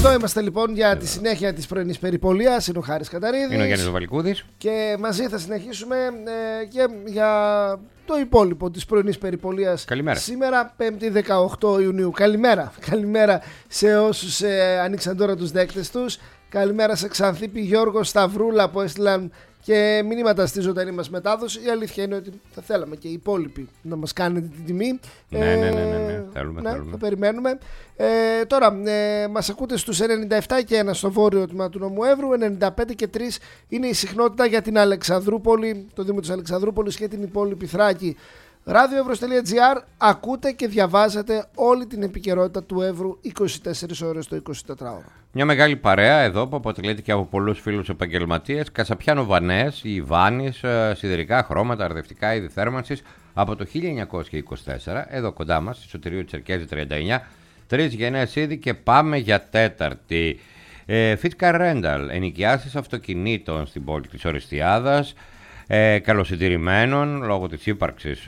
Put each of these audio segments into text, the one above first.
Εδώ είμαστε λοιπόν για τη συνέχεια της πρωινής περιπολίας. Είναι ο Χάρης Καταρίδης. Είναι ο Γιάννης Βαλικούδης. Και μαζί θα συνεχίσουμε και για το υπόλοιπο της πρωινής περιπολίας. Καλημέρα. Σήμερα 5η 18 Ιουνίου. Καλημέρα. Καλημέρα σε όσους ανοίξαν τώρα τους δέκτες τους. Καλημέρα σε Ξανθίπη, Γιώργο, Σταυρούλα που έστειλαν και μηνύματα στη ζωντανή μας μετάδοση. Η αλήθεια είναι ότι θα θέλαμε και οι υπόλοιποι να μας κάνετε την τιμή. Ναι. Θέλουμε. Θα περιμένουμε. Τώρα μας ακούτε στους 97 και 1 στο βόρειο τμήμα του νομού Εύρου, 95 και 3 είναι η συχνότητα για την Αλεξανδρούπολη, το Δήμο της Αλεξανδρούπολης και την υπόλοιπη Θράκη. radioevros.gr, ακούτε και διαβάζετε όλη την επικαιρότητα του Εύρου 24 ώρες το 24ωρο. Μια μεγάλη παρέα εδώ που αποτελείται και από πολλούς φίλους επαγγελματίες. Κασαπιάνο Βανές, η Βάνης, σιδερικά χρώματα, αρδευτικά είδη θέρμανσης από το 1924, εδώ κοντά μας, στη Σωτηρίου Τσερκέζη 39, 3 γενναίες είδη και πάμε για τέταρτη. Fitcar Rental, ενοικιάσεις αυτοκινήτων στην πόλη της Οριστιάδας, καλοσυντηρημένων λόγω της ύπαρξης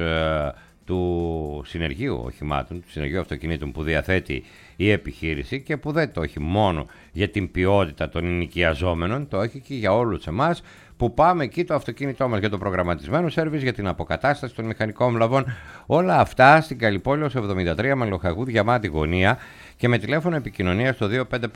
του συνεργείου οχημάτων, του συνεργείου αυτοκινήτων που διαθέτει η επιχείρηση και που δεν το έχει μόνο για την ποιότητα των ενοικιαζόμενων, το έχει και για όλους εμάς που πάμε εκεί το αυτοκίνητό μας για το προγραμματισμένο σέρβις, για την αποκατάσταση των μηχανικών βλαβών. Όλα αυτά στην Καλλιπόλεως 73 Μελοχαγού Διαμάτη Γωνία και με τηλέφωνο επικοινωνία στο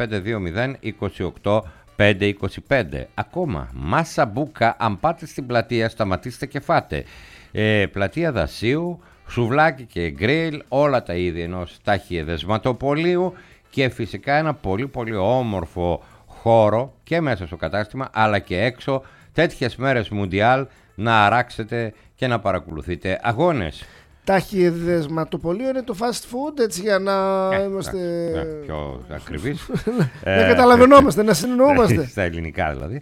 25520 28 525. Ακόμα, Μάσα Μπούκα, αν πάτε στην πλατεία σταματήστε και φάτε. Πλατεία Δασίου, σουβλάκι και γκριλ, όλα τα είδη ενός ταχυδεσματοπολίου και φυσικά ένα πολύ πολύ όμορφο χώρο και μέσα στο κατάστημα αλλά και έξω, τέτοιες μέρες Μουντιάλ να αράξετε και να παρακολουθείτε αγώνες. Ταχυδεσματοπολείο είναι το fast food, έτσι, για να είμαστε πιο ακριβείς. Να καταλαβαίνόμαστε, να συνεννοούμαστε. Στα ελληνικά δηλαδή.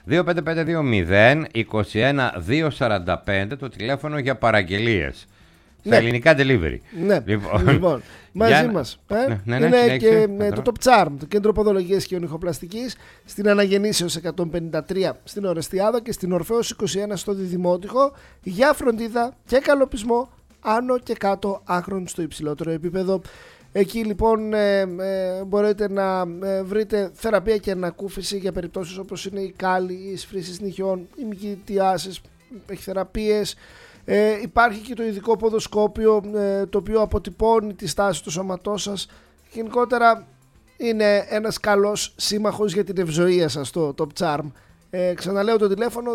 25520 24245 το τηλέφωνο για παραγγελίες. Στα ελληνικά delivery. Ναι, λοιπόν. Μαζί μας είναι και το Top Charm, το κέντρο ποδολογίας και ονυχοπλαστικής, στην Αναγεννήσεως 153 στην Ορεστιάδα και στην Ορφέως 21 στο Διδημότυχο, για φροντίδα και καλοπισμό άνω και κάτω άκρων στο υψηλότερο επίπεδο. Εκεί λοιπόν μπορείτε να βρείτε θεραπεία και ανακούφιση για περιπτώσεις όπως είναι η κάλλη, οι σφρήσεις νυχιών, οι μικητιάσεις, έχει θεραπείες. Υπάρχει και το ειδικό ποδοσκόπιο το οποίο αποτυπώνει τη στάση του σώματός σας. Γενικότερα είναι ένας καλός σύμμαχος για την ευζοία σας το Top Charm. Ξαναλέω το τηλέφωνο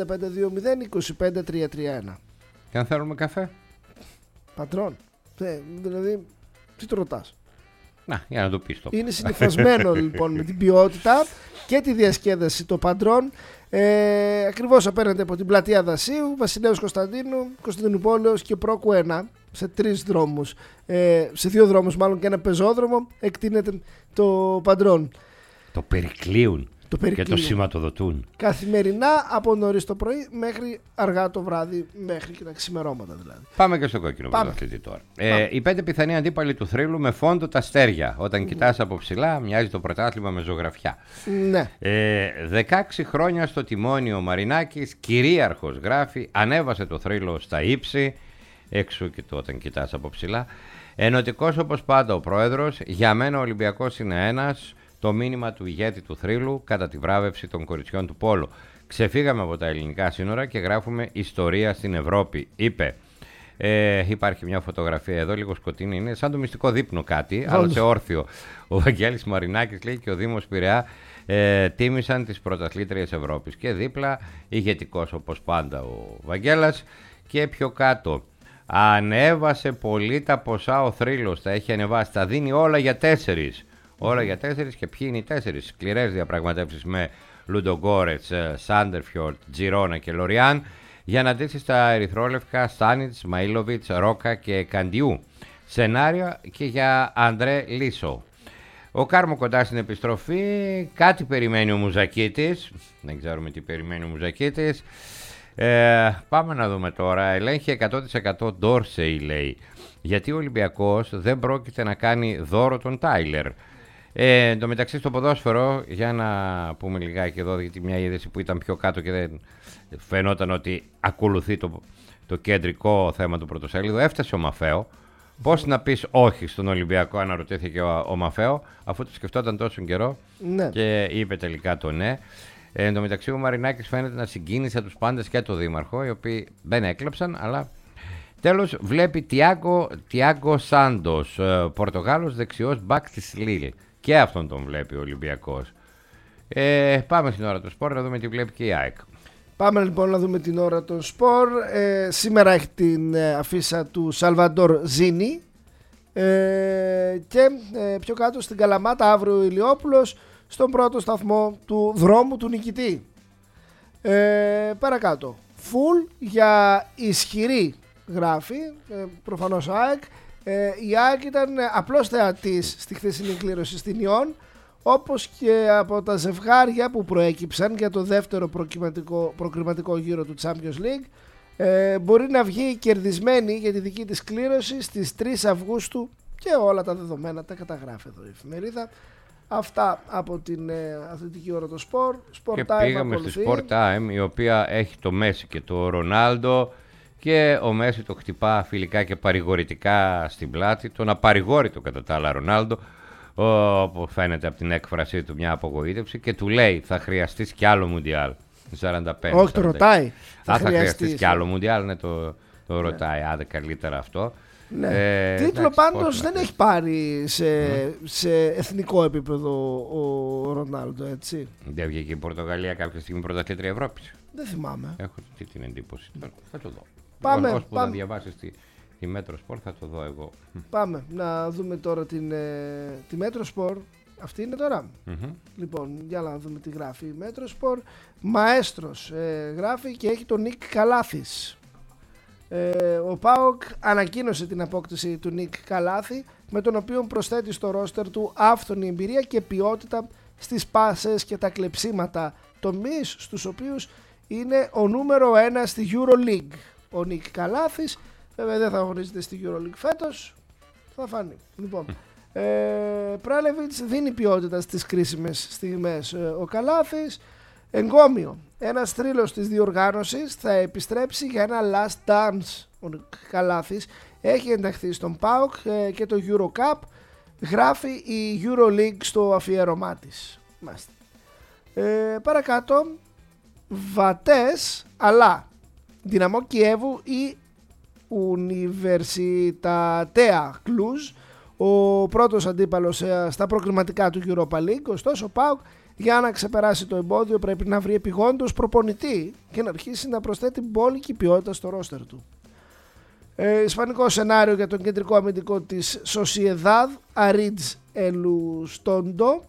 25520 25331. Και αν θέλουμε καφέ? Πατρόν, δηλαδή τι το ρωτάς? Να, για να το πεις το. Είναι συνυφασμένο λοιπόν με την ποιότητα και τη διασκέδαση το Παντρών. Ακριβώς απέναντι από την πλατεία Δασίου, Βασιλέως Κωνσταντίνου, Κωνσταντινουπόλεως και Πρόκου 1, σε 3 δρόμους, σε 2 δρόμους μάλλον και ένα πεζόδρομο, εκτείνεται το Παντρών. Το περικλείουν και το σηματοδοτούν. Καθημερινά από νωρίς το πρωί μέχρι αργά το βράδυ, μέχρι και τα ξημερώματα δηλαδή. Πάμε και στο κόκκινο πρωταθλητή τώρα. Οι 5 πιθανοί αντίπαλοι του θρύλου με φόντο τα αστέρια. Όταν κοιτάς από ψηλά, μοιάζει το πρωτάθλημα με ζωγραφιά. Ναι. 16 χρόνια στο τιμόνι ο Μαρινάκης, κυρίαρχος γράφει, ανέβασε το θρύλο στα ύψη, έξω και το όταν κοιτάς από ψηλά. Ενωτικός όπως πάντα ο πρόεδρος, για μένα ο Ολυμπιακός είναι ένας. Το μήνυμα του ηγέτη του θρύλου κατά τη βράβευση των κοριτσιών του Πόλου. Ξεφύγαμε από τα ελληνικά σύνορα και γράφουμε ιστορία στην Ευρώπη, είπε. Υπάρχει μια φωτογραφία εδώ, λίγο σκοτεινή, είναι σαν το μυστικό δείπνο κάτι, αλλά σε όρθιο. Ο Βαγγέλης Μαρινάκης λέει και ο Δήμος Πειραιά τίμησαν τις πρωταθλήτριες Ευρώπης. Και δίπλα ηγετικός όπως πάντα ο Βαγγέλας και πιο κάτω. Ανέβασε πολύ τα ποσά ο θρύλος, τα έχει ανεβάσει, τα δίνει όλα για 4. Όλα για 4 και ποιοι είναι οι 4? Σκληρές διαπραγματεύσεις με Λουντογκόρετς, Σάντερφιορτ, Τζιρόνα και Λοριάν για να ντύσει στα ερυθρόλευκα Στάνιτς, Μαΐλοβιτς, Ρόκα και Καντιού. Σενάριο και για Αντρέ Λίσο. Ο Κάρμο κοντά στην επιστροφή, κάτι περιμένει ο Μουζακίτης, δεν ξέρουμε τι περιμένει ο Μουζακίτης. Πάμε να δούμε τώρα, ελέγχει 100% Ντόρσεϊ λέει, γιατί ο Ολυμπιακός δεν πρόκειται να κάνει δώρο τον Τάιλερ. Εν τω μεταξύ στο ποδόσφαιρο, για να πούμε λιγάκι εδώ, γιατί μια είδηση που ήταν πιο κάτω και δεν φαινόταν ότι ακολουθεί το κεντρικό θέμα του πρωτοσέλιδου, έφτασε ο Μαφαίο Πώς να πεις όχι στον Ολυμπιακό, αναρωτήθηκε ο Μαφέο, αφού το σκεφτόταν τόσο καιρό και είπε τελικά το ναι. Εν τω μεταξύ ο Μαρινάκης φαίνεται να συγκίνησε τους πάντες και το Δήμαρχο, οι οποίοι δεν έκλαψαν, αλλά τέλος βλέπει Τιάγκο Σάντος, Πορτογάλος δεξιός μπακ της Λίλ. Και αυτόν τον βλέπει ο Ολυμπιακός. Πάμε στην ώρα του σπορ να δούμε τι βλέπει και η ΑΕΚ. Πάμε λοιπόν να δούμε την ώρα των σπορ. Σήμερα έχει την αφίσα του Σαλβαντόρ Ζίνι και πιο κάτω στην Καλαμάτα αύριο ο Ηλιόπουλος στον πρώτο σταθμό του δρόμου του νικητή. Παρακάτω. Φουλ για ισχυρή γράφει, προφανώς ο ΑΕΚ. Η ΑΕΚ ήταν απλώς θεατής στη χθεσινή κλήρωση στην Ιόν, όπως και από τα ζευγάρια που προέκυψαν για το δεύτερο προκριματικό γύρο του Champions League. Μπορεί να βγει κερδισμένη για τη δική της κλήρωση στις 3 Αυγούστου και όλα τα δεδομένα τα καταγράφει εδώ η εφημερίδα. Αυτά από την αθλητική ώρα το Sport. Και πήγαμε στη Sport Time, η οποία έχει το Μέση και το Ρονάλντο, και ο Μέση το χτυπά φιλικά και παρηγορητικά στην πλάτη, τον απαρηγόρητο κατά τα άλλα Ρονάλντο, όπου φαίνεται από την έκφρασή του μια απογοήτευση, και του λέει θα χρειαστείς κι άλλο Μουντιάλ. 45. Όχι, το ρωτάει. Θα χρειαστείς κι άλλο Μουντιάλ, ναι, το ρωτάει. Άντε καλύτερα αυτό. Ναι. Τίτλο πάντως δεν έχει πάρει σε εθνικό επίπεδο ο Ρονάλντο, έτσι. Δεν βγήκε η Πορτογαλία κάποια στιγμή πρωταθλήτρια Ευρώπης? Δεν θυμάμαι. Έχω την εντύπωση. Θα το δω. Πάμε. Ώσπου να διαβάσεις τη Μέτρο Σπορ θα το δω εγώ. Πάμε να δούμε τώρα τη Μέτρο Σπορ. Αυτή είναι τώρα. Λοιπόν, για να δούμε τι γράφει η Μέτρο Σπορ. Μαέστρος γράφει και έχει τον Νίκ Καλάθης. Ο ΠΑΟΚ ανακοίνωσε την απόκτηση του Νίκ Καλάθη, με τον οποίο προσθέτει στο ρόστερ του άφθονη εμπειρία και ποιότητα στις πάσες και τα κλεψίματα, τομείς στους οποίους είναι ο νούμερο 1 στη EuroLeague. Ο Νίκ Καλάθης βέβαια δεν θα αγωνίζεται στη EuroLeague φέτος, θα φανεί. Λοιπόν, Πράλεβιτς δίνει ποιότητα στις κρίσιμες στιγμές ο Καλάθης. Εγκόμιο, ένας θρύλος της διοργάνωσης θα επιστρέψει για ένα last dance. Ο Καλάθης έχει ενταχθεί στον ΠΑΟΚ και το Eurocup, γράφει η EuroLeague στο αφιέρωμά της. Παρακάτω, Βατές αλλά Δυναμό Κιέβου ή Universitatea Cluj, ο πρώτος αντίπαλος στα προκριματικά του Europa League. Ωστόσο ο ΠΑΟΚ για να ξεπεράσει το εμπόδιο πρέπει να βρει επιγόντως προπονητή και να αρχίσει να προσθέτει μπόλικη ποιότητα στο ρόστερ του. Ισπανικό σενάριο για τον κεντρικό αμυντικό της Sociedad, Aritz Elustondo,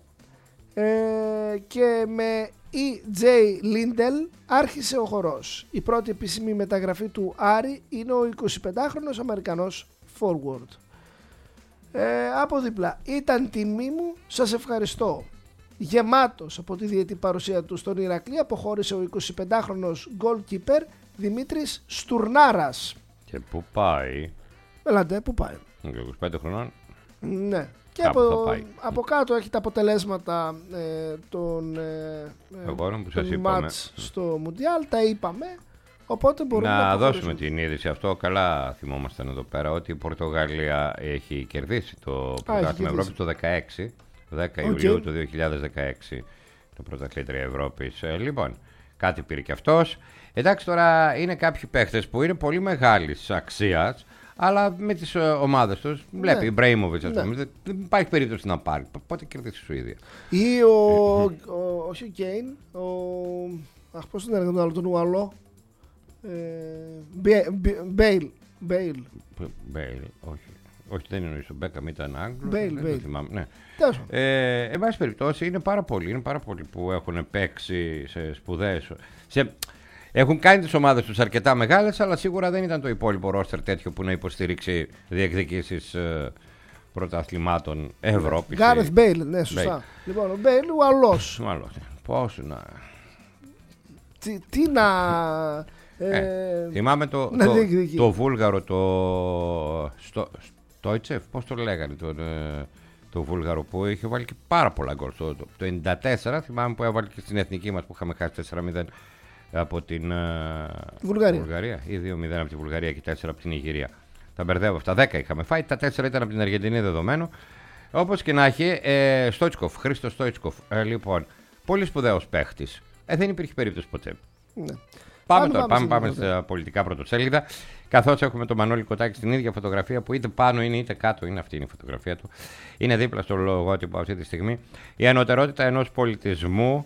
και με E.J. Lindel άρχισε ο χορός. Η πρώτη επίσημη μεταγραφή του Άρη είναι ο 25χρονος Αμερικανός forward. Από δίπλα, ήταν τιμή μου, σας ευχαριστώ. Γεμάτος από τη διετή παρουσία του στον Ηρακλή αποχώρησε ο 25χρονος goalkeeper Δημήτρης Στουρνάρας. Και πού πάει? Ελάτε, πού πάει? 25 χρονών. Ναι. Και από κάτω έχει τα αποτελέσματα των μάτς στο Μουντιάλ, τα είπαμε. Οπότε μπορούμε να δώσουμε την είδηση. Αυτό καλά θυμόμασταν εδώ πέρα, ότι η Πορτογαλία έχει κερδίσει το πρωτάθλημα Ευρώπης το 16, 10 Ιουλίου του 2016, το πρωταθλήτρια Ευρώπης. Λοιπόν, κάτι πήρε και αυτός. Εντάξει, τώρα είναι κάποιοι παίχτες που είναι πολύ μεγάλης αξίας, αλλά με τις ομάδες τους, βλέπει η Μπρέιμοβιτς, ας πούμε, δεν υπάρχει περίπτωση να πάρει. Πότε κερδίσει η Σουηδία? Ή όχι ο Κέιν, πώς τον έλεγε τον άλλο, τον Ουαλό, Μπέιλ, όχι, δεν εννοείς, ο Μπέκαμ ήταν Άγγλος, δεν θυμάμαι, ναι. Εν πάση περιπτώσει, είναι πάρα πολλοί που έχουν παίξει σε σπουδαίες, έχουν κάνει τις ομάδες τους αρκετά μεγάλες, αλλά σίγουρα δεν ήταν το υπόλοιπο ρόστερ τέτοιο που να υποστηρίξει διεκδικήσεις πρωταθλημάτων Ευρώπης. Γκάρεθ Μπέιλ, ναι, σωστά. Λοιπόν, ο Μπέιλ Ουαλός. Πώς να... Τι να... θυμάμαι το Βούλγαρο, το Στόιτσεφ, πώς το λέγανε, το Βούλγαρο που είχε βάλει και πάρα πολλά γκολ. Το 94 θυμάμαι που έβαλε και στην εθνική μας που είχαμε χάσει 4-0 από την Βουλγαρία ή 2-0 από τη Βουλγαρία και 4 από την Ιγυρία. Τα μπερδεύω αυτά. 10 είχαμε φάει. Τα 4 ήταν από την Αργεντινή δεδομένο. Όπως και να έχει, Στόιτσκοφ, Χρήστος Στόιτσκοφ. Λοιπόν, πολύ σπουδαίος παίχτης. Δεν υπήρχε περίπτωση ποτέ. Ναι. Πάμε στα πολιτικά πρωτοσέλιδα. Καθώς έχουμε τον Μανώλη Κοτάκη στην ίδια φωτογραφία που είτε πάνω είναι είτε κάτω είναι, αυτή είναι η φωτογραφία του. Είναι δίπλα στο λογότυπο αυτή τη στιγμή. Η ανωτερότητα ενός πολιτισμού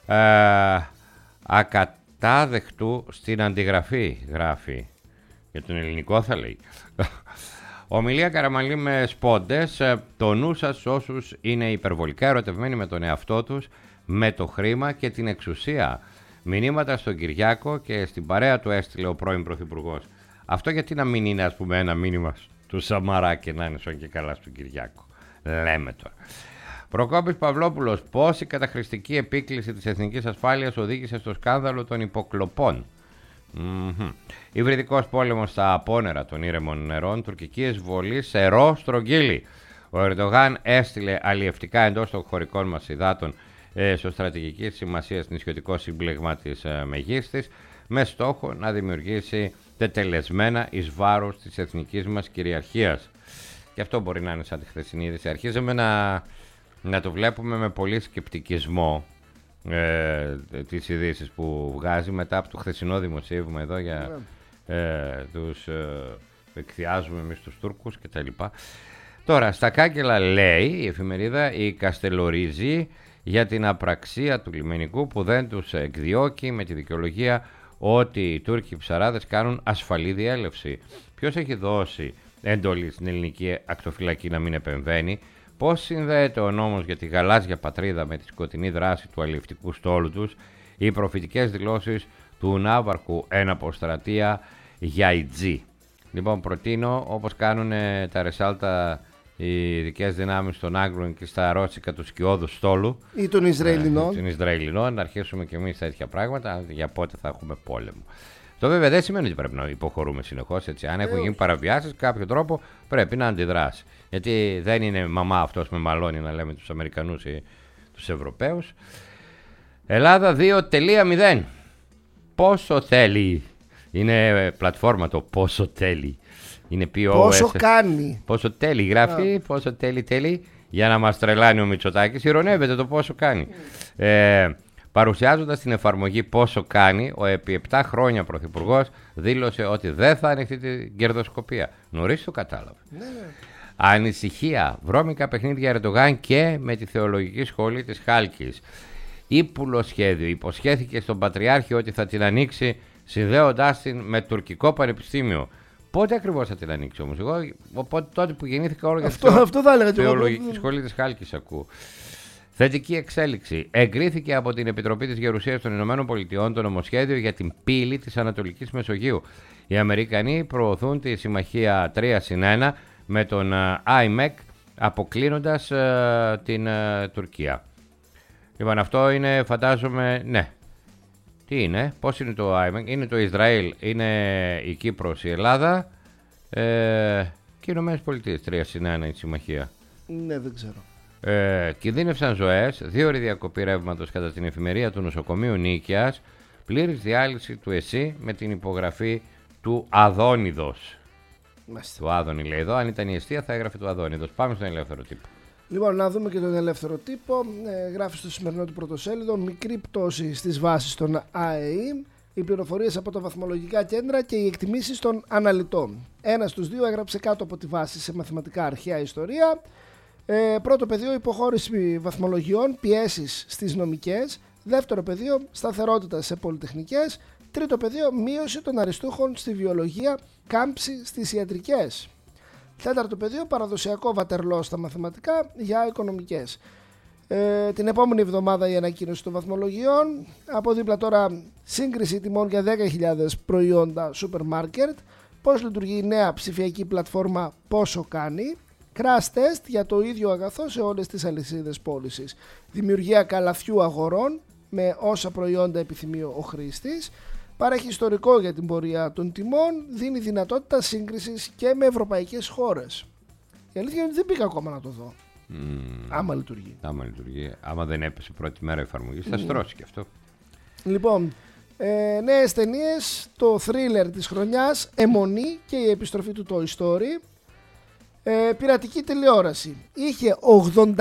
ακατάδεκτου στην αντιγραφή, γράφει. Για τον ελληνικό θα λέει. Ομιλία Καραμανλή με σπόντες. Το νου σας όσους είναι υπερβολικά ερωτευμένοι με τον εαυτό τους, με το χρήμα και την εξουσία. Μηνύματα στον Κυριάκο και στην παρέα του έστειλε ο πρώην Πρωθυπουργός. Αυτό γιατί να μην είναι, ας πούμε, ένα μήνυμα του Σαμαρά και να είναι σαν και καλά στον Κυριάκο. Λέμε τώρα. Προκόπης Παυλόπουλος, πώς η καταχρηστική επίκληση της εθνικής ασφάλειας οδήγησε στο σκάνδαλο των υποκλοπών. Υβριδικός πόλεμος στα απόνερα των ήρεμων νερών, τουρκική εισβολή σε ρο στρογγύλι. Ο Ερντογάν έστειλε αλλιευτικά εντός των χωρικών μας υδάτων στο στρατηγική σημασία νησιωτικό σύμπλεγμα της Μεγίστης, με στόχο να δημιουργήσει τετελεσμένα εις βάρος της εθνικής μας κυριαρχίας. Και αυτό μπορεί να είναι σαν τη χθεσινή είδηση. Αρχίζουμε να το βλέπουμε με πολύ σκεπτικισμό τις ειδήσεις που βγάζει μετά από το χθεσινό δημοσίευμα εδώ για τους εκθιάζουμε εμείς τους Τούρκους κτλ. Τώρα στα κάγκελα λέει η εφημερίδα η Καστελορίζη για την απραξία του λιμενικού που δεν τους εκδιώκει με τη δικαιολογία ότι οι Τούρκοι ψαράδες κάνουν ασφαλή διέλευση. Ποιος έχει δώσει έντολη στην ελληνική ακτοφυλακή να μην επεμβαίνει? Πώς συνδέεται ο νόμος για τη γαλάζια πατρίδα με τη σκοτεινή δράση του αλλιευτικού στόλου τους, οι προφητικές δηλώσεις του ναύαρχου εν αποστρατεία Γιαϊτζή? Λοιπόν, προτείνω, όπως κάνουν τα ρεσάλτα οι ειδικές δυνάμεις των Άγγλων και στα ρώσικα του σκιώδου στόλου ή των Ισραηλινών, να αρχίσουμε και εμείς τέτοια πράγματα, για πότε θα έχουμε πόλεμο. Το βέβαια δεν σημαίνει ότι πρέπει να υποχωρούμε συνεχώς. Αν έχουν γίνει παραβιάσεις, κάποιο τρόπο πρέπει να αντιδράσει. Γιατί δεν είναι μαμά αυτός με μαλώνει να λέμε τους Αμερικανούς ή τους Ευρωπαίους. Ελλάδα 2.0. Πόσο θέλει. Είναι πλατφόρμα το πόσο θέλει. Είναι πόσο κάνει. Πόσο τέλει γράφει, πόσο τέλει, για να μας τρελάνει ο Μητσοτάκης. Ειρωνεύεται το πόσο κάνει. Παρουσιάζοντας την εφαρμογή πόσο κάνει, ο επί 7 χρόνια πρωθυπουργός δήλωσε ότι δεν θα ανοιχτεί την κερδοσκοπία. Νωρίς το κατάλαβε. Ανησυχία, βρώμικα παιχνίδια Ερντογάν και με τη θεολογική σχολή της Χάλκης. Ήπουλο σχέδιο, υποσχέθηκε στον Πατριάρχη ότι θα την ανοίξει συνδέοντάς την με τουρκικό πανεπιστήμιο. Πότε ακριβώς θα την ανοίξει όμως? Εγώ τότε που γεννήθηκα όλο για τη θεολογική σχολή της Χάλκης ακούω. Θετική εξέλιξη. Εγκρίθηκε από την Επιτροπή της Γερουσίας των Ηνωμένων Πολιτειών το νομοσχέδιο για την πύλη της Ανατολικής Μεσογείου. Οι Αμερικανοί προωθούν τη συμμαχία 3+1 με τον IMEC, αποκλίνοντας την Τουρκία. Λοιπόν, αυτό είναι, φαντάζομαι, ναι. Τι είναι, πώς είναι το IMEC? Είναι το Ισραήλ, είναι η Κύπρος, η Ελλάδα και οι Ηνωμένες Πολιτείες. 3+1 η συμμαχία. Ναι, δεν ξέρω. Κινδύνευσαν ζωές, 2 ώρες διακοπή ρεύματος κατά την εφημερία του νοσοκομείου Νίκαιας, πλήρης διάλυση του ΕΣΥ με την υπογραφή του Αδόνιδος. Του Άδωνη λέει εδώ, αν ήταν η αιστεία θα έγραφε του Αδόνιδος. Πάμε στον ελεύθερο τύπο. Λοιπόν, να δούμε και τον ελεύθερο τύπο. Γράφει στο σημερινό του πρωτοσέλιδο μικρή πτώση στις βάσεις των ΑΕΗ, οι πληροφορίες από τα βαθμολογικά κέντρα και οι εκτιμήσεις των αναλυτών. Ένας στους δύο έγραψε κάτω από τη βάση σε μαθηματικά αρχαία ιστορία. Πρώτο πεδίο, υποχώρηση βαθμολογιών, πιέσεις στις νομικές. Δεύτερο πεδίο, σταθερότητα σε πολυτεχνικές. Τρίτο πεδίο, μείωση των αριστούχων στη βιολογία, κάμψη στις ιατρικές. Τέταρτο πεδίο, παραδοσιακό βατερλό στα μαθηματικά για οικονομικές. Την επόμενη εβδομάδα η ανακοίνωση των βαθμολογιών. Από δίπλα τώρα σύγκριση τιμών για 10.000 προϊόντα σούπερ μάρκετ. Πώς λειτουργεί η νέα ψηφιακή πλατφόρμα Πόσο κάνει. Crash test για το ίδιο αγαθό σε όλες τις αλυσίδες πώλησης. Δημιουργία καλαθιού αγορών με όσα προϊόντα επιθυμεί ο χρήστης. Παρέχει ιστορικό για την πορεία των τιμών. Δίνει δυνατότητα σύγκρισης και με ευρωπαϊκές χώρες. Η αλήθεια είναι ότι δεν πήγα ακόμα να το δω. Άμα λειτουργεί. Άμα δεν έπεσε πρώτη μέρα εφαρμογή, θα στρώσει και αυτό. Λοιπόν, Νέες ταινίες, το thriller της χρονιάς, Αιμονή και η επιστροφή του Toy Story. Πειρατική τηλεόραση. Είχε 86.000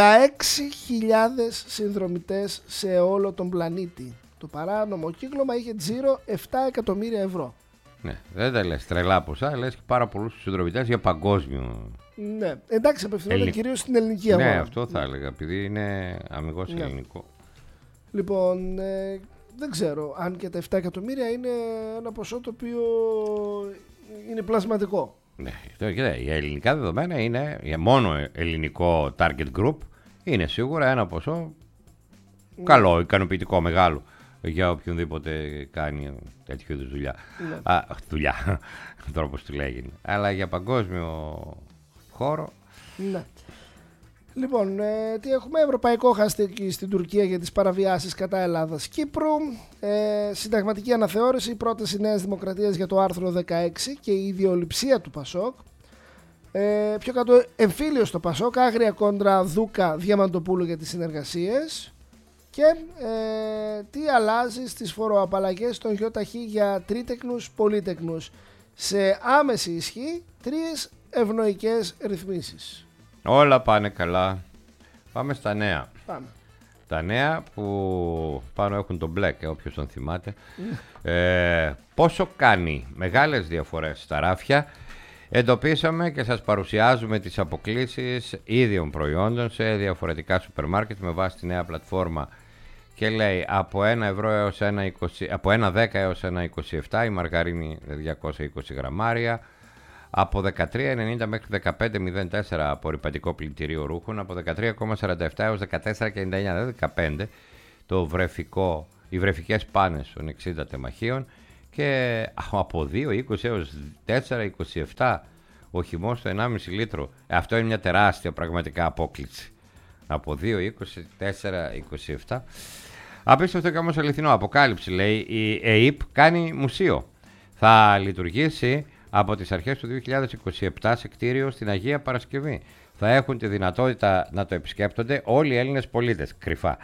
συνδρομητές σε όλο τον πλανήτη. Το παράνομο κύκλωμα είχε τζίρο 7 εκατομμύρια ευρώ. Ναι, δεν τα λες τρελά ποσά, λες και πάρα πολλούς συνδρομητές για παγκόσμιο. Ναι, εντάξει, απευθυνόταν κυρίως στην ελληνική αγορά. Ναι, αυτό θα έλεγα, επειδή είναι αμιγώς ελληνικό. Λοιπόν, δεν ξέρω αν και τα 7 εκατομμύρια είναι ένα ποσό το οποίο είναι πλασματικό. Ναι, για ελληνικά δεδομένα είναι, για μόνο ελληνικό target group, είναι σίγουρα ένα ποσό καλό, ικανοποιητικό, μεγάλο για οποιονδήποτε κάνει τέτοιου είδους δουλειά. Ναι. Δουλειά, τρόπος του λέγει. Αλλά για παγκόσμιο χώρο. Ναι. Λοιπόν, τι έχουμε? Ευρωπαϊκό χαστήκι στην Τουρκία για τις παραβιάσεις κατά Ελλάδας Κύπρου. Συνταγματική αναθεώρηση, πρόταση Νέας Δημοκρατίας για το άρθρο 16 και η ιδιοληψία του Πασόκ. Πιο κάτω, εμφύλιο στο Πασόκ, Άγρια κόντρα Δούκα Διαμαντοπούλου για τις συνεργασίες. Και τι αλλάζει στις φοροαπαλλαγές των ΙΟΤΑΧΗ για τρίτεκνους πολίτεκνους. Σε άμεση ισχύ 3 ευνοϊκές ρυθμίσεις. Όλα πάνε καλά. Πάμε στα νέα. Πάμε. Τα νέα που πάνω έχουν τον μπλε και όποιος τον θυμάται. Πόσο κάνει μεγάλες διαφορές στα ράφια. Εντοπίσαμε και σας παρουσιάζουμε τις αποκλίσεις ίδιων προϊόντων σε διαφορετικά σούπερ μάρκετ με βάση τη νέα πλατφόρμα. Και λέει από 1 ευρώ έως 1,20, από 1,10 έως 1,27 η μαργαρίνη 220 γραμμάρια. Από 13,90 μέχρι 15,04 απορρυπαντικό πλυντήριο ρούχων, από 13,47 έως 14,99, 15 το βρεφικό, οι βρεφικές πάνες των 60 τεμαχίων και από 2,20 έως 4,27 ο χυμός στο 1,5 λίτρο. Αυτό είναι μια τεράστια πραγματικά απόκληση. Από 2,20, 4,27. Απίστευτο και όμως αληθινό. Αποκάλυψη, λέει, η ΕΕΠ κάνει μουσείο. Θα λειτουργήσει από τις αρχές του 2027 σε κτίριο στην Αγία Παρασκευή. Θα έχουν τη δυνατότητα να το επισκέπτονται όλοι οι Έλληνες πολίτες, κρυφά.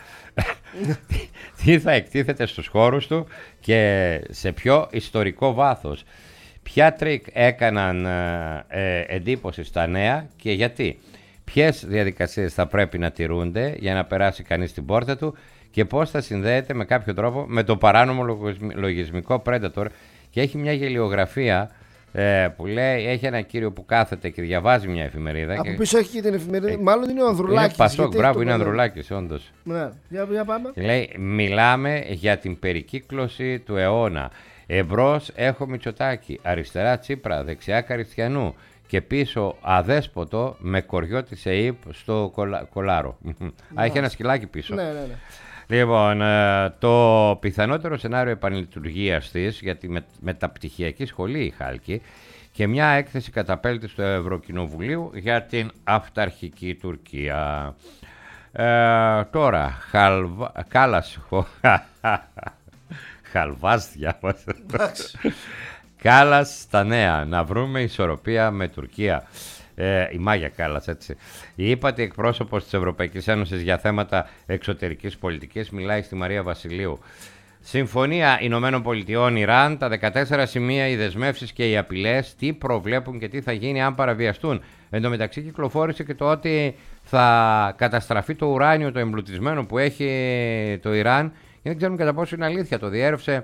Τι θα εκτίθεται στους χώρους του και σε ποιο ιστορικό βάθος. Ποια τρίκ έκαναν εντύπωση στα νέα και γιατί. Ποιες διαδικασίες θα πρέπει να τηρούνται για να περάσει κανείς την πόρτα του και πώς θα συνδέεται με κάποιο τρόπο με το παράνομο λογισμικό Predator. Και έχει μια γελιογραφία που λέει, έχει ένα κύριο που κάθεται και διαβάζει μια εφημερίδα. Από πίσω έχει και την εφημερίδα, μάλλον είναι ο Ανδρουλάκης. Είναι Πασόκ, μπράβο, είναι Ανδρουλάκης, όντως. Ναι, για πάμε. Και λέει, μιλάμε για την περικύκλωση του αιώνα. Εμπρός έχω Μητσοτάκη, αριστερά Τσίπρα, δεξιά Καριστιανού και πίσω αδέσποτο με κοριό της ΕΕΠ στο κολάρο. Έχει ένα σκυλάκι πίσω. Ναι. Λοιπόν, το πιθανότερο σενάριο επανλειτουργίας της για τη μεταπτυχιακή σχολή η Χάλκη και μια έκθεση καταπέλτης του Ευρωκοινοβουλίου για την αυταρχική Τουρκία. Τώρα, Χαλβάς διάβασα. Κάλλας στα νέα, να βρούμε ισορροπία με Τουρκία. Η Μάγια Κάλλας, έτσι. Η ύπατη εκπρόσωπος της Ευρωπαϊκής Ένωσης για θέματα εξωτερικής πολιτικής μιλάει στη Μαρία Βασιλείου. Συμφωνία Ηνωμένων Πολιτειών Ιράν, τα 14 σημεία, οι δεσμεύσεις και οι απειλές, τι προβλέπουν και τι θα γίνει αν παραβιαστούν. Εν τω μεταξύ κυκλοφόρησε και το ότι θα καταστραφεί το ουράνιο, το εμπλουτισμένο που έχει το Ιράν. Και δεν ξέρουμε κατά πόσο είναι αλήθεια. Το διέρευσε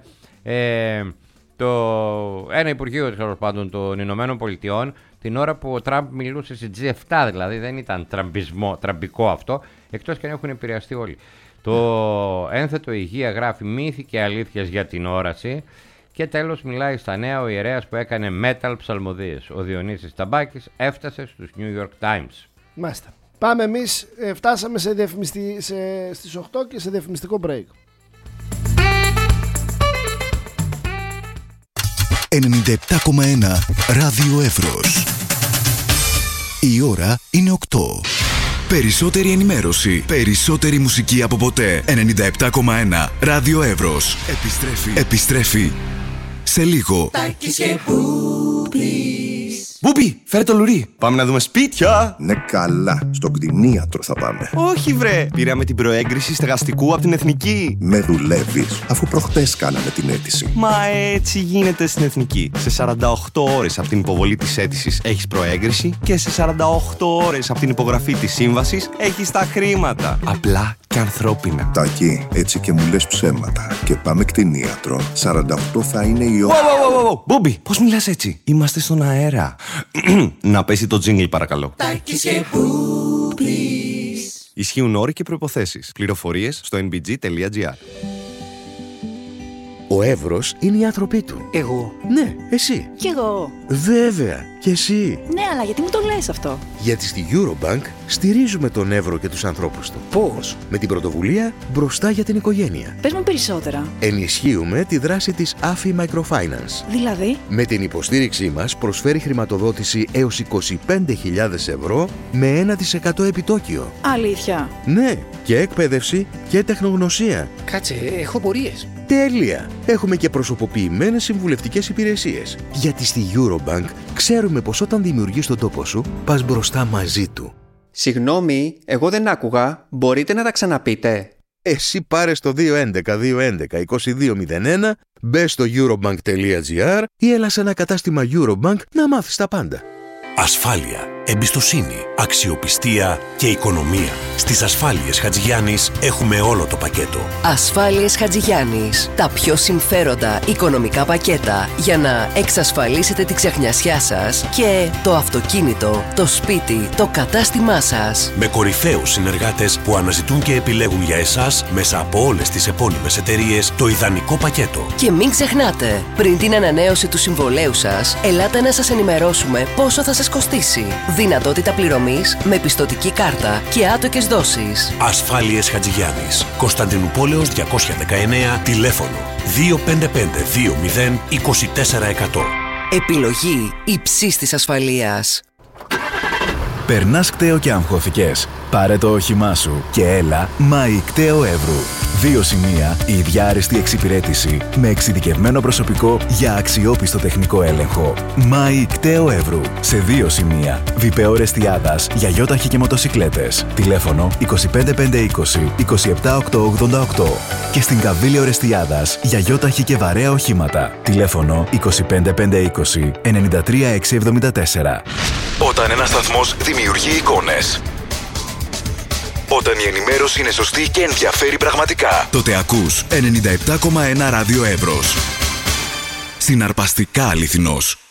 ένα Υπουργείο τέλος πάντων των Ηνωμένων Πολιτειών την ώρα που ο Τραμπ μιλούσε στη G7, δηλαδή δεν ήταν τραμπικό αυτό, εκτός και αν έχουν επηρεαστεί όλοι. Το ένθετο υγεία γράφει μύθοι και αλήθειες για την όραση και τέλος μιλάει στα νέα ο ιερέας που έκανε metal ψαλμοδίες. Ο Διονύσης Ταμπάκης έφτασε στους New York Times. Μάλιστα. Πάμε εμείς, φτάσαμε στις 8 και σε διαφημιστικό break. 97,1 Ράδιο Εύρος. Η ώρα είναι 8. Περισσότερη ενημέρωση, περισσότερη μουσική από ποτέ. 97,1 Ράδιο Εύρος. Επιστρέφει σε λίγο. Μπούμπι, φέρε το λουρί. Πάμε να δούμε σπίτια. Ναι, καλά. Στον κτηνίατρο θα πάμε. Όχι, βρε. Πήραμε την προέγκριση στεγαστικού από την Εθνική. Με δουλεύεις, αφού προχτές κάναμε την αίτηση. Μα έτσι γίνεται στην Εθνική. Σε 48 ώρες από την υποβολή της αίτησης έχεις προέγκριση και σε 48 ώρες από την υπογραφή της σύμβασης έχεις τα χρήματα. Απλά και ανθρώπινα. Τάκη, έτσι και μου λες ψέματα. Και πάμε κτηνίατρο. 48 θα είναι η ώρα. Μπούμπι, πώς μιλάς έτσι? Είμαστε στον αέρα. Να πέσει το τζίνγκλ, παρακαλώ. Τάκης και Μπούμπης. Ισχύουν όροι και προϋποθέσεις. Πληροφορίες στο nbg.gr. Ο Εύρος είναι οι άνθρωποι του. Εγώ. Ναι, εσύ. Κι εγώ. Βέβαια, και εσύ. Ναι, αλλά γιατί μου το λες αυτό? Γιατί στη Eurobank στηρίζουμε τον Εύρο και τους ανθρώπους του. Πώς? Με την πρωτοβουλία Μπροστά για την Οικογένεια. Πες μου περισσότερα. Ενισχύουμε τη δράση της AFI Microfinance. Δηλαδή? Με την υποστήριξή μας προσφέρει χρηματοδότηση έως 25.000 ευρώ με 1% επιτόκιο. Αλήθεια? Ναι, και εκπαίδευση και τεχνογνωσία. Κάτσε, έχω πορείες. Τέλεια! Έχουμε και προσωποποιημένες συμβουλευτικές υπηρεσίες. Γιατί στη Eurobank ξέρουμε πως όταν δημιουργείς τον τόπο σου, πας μπροστά μαζί του. Συγγνώμη, εγώ δεν άκουγα. Μπορείτε να τα ξαναπείτε? Εσύ πάρε στο 211-211-2201, μπες στο eurobank.gr ή έλα σε ένα κατάστημα Eurobank να μάθεις τα πάντα. Ασφάλεια, εμπιστοσύνη, αξιοπιστία και οικονομία. Στις Ασφάλειες Χατζηγιάννης έχουμε όλο το πακέτο. Ασφάλειες Χατζηγιάννης. Τα πιο συμφέροντα οικονομικά πακέτα για να εξασφαλίσετε τη ξεχνιασιά σας και το αυτοκίνητο, το σπίτι, το κατάστημά σας. Με κορυφαίους συνεργάτες που αναζητούν και επιλέγουν για εσάς μέσα από όλες τις επώνυμες εταιρείες το ιδανικό πακέτο. Και μην ξεχνάτε, πριν την ανανέωση του συμβολέου σας, ελάτε να σας ενημερώσουμε πόσο θα σας κοστίσει. Δυνατότητα πληρωμής με πιστωτική κάρτα και άτοκες δόσεις. Ασφάλειες Χατζηγιάννης. Κωνσταντινούπολεως 219, τηλέφωνο 255-20-2400. Επιλογή υψής της ασφαλείας. Περνάς κταίο και αγχώθηκες? Πάρε το όχημά σου και έλα Μάη Κταίο Εύρου. 2 σημεία, η ίδια άριστη εξυπηρέτηση με εξειδικευμένο προσωπικό για αξιόπιστο τεχνικό έλεγχο. Μάη Κταίο Εύρου. Σε 2 σημεία, Βιπαιό Ρεστιάδας για γιόταχη και μοτοσικλέτες. Τηλέφωνο 25520 27888. Και στην Καβίλιο Ρεστιάδας για γιόταχη και βαρέα οχήματα. Τηλέφωνο 25520 93674. Όταν ένας σταθμός δημιουργεί εικόνες, όταν η ενημέρωση είναι σωστή και ενδιαφέρει πραγματικά, τότε ακούς 97,1 Ράδιο Εύρος. Συναρπαστικά αληθινός.